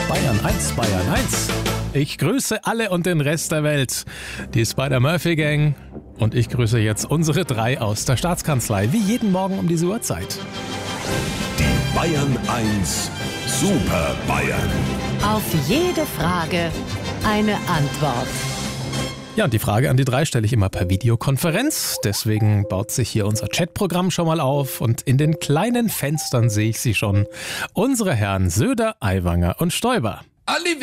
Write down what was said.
Bayern 1, Bayern 1. Ich grüße alle und den Rest der Welt. Die Spider-Murphy-Gang. Und ich grüße jetzt unsere 3 aus der Staatskanzlei, wie jeden Morgen um diese Uhrzeit. Die Bayern 1 Super Bayern. Auf jede Frage eine Antwort. Ja, und die Frage an die 3 stelle ich immer per Videokonferenz. Deswegen baut sich hier unser Chatprogramm schon mal auf. Und in den kleinen Fenstern sehe ich sie schon. Unsere Herren Söder, Aiwanger und Stoiber. Alle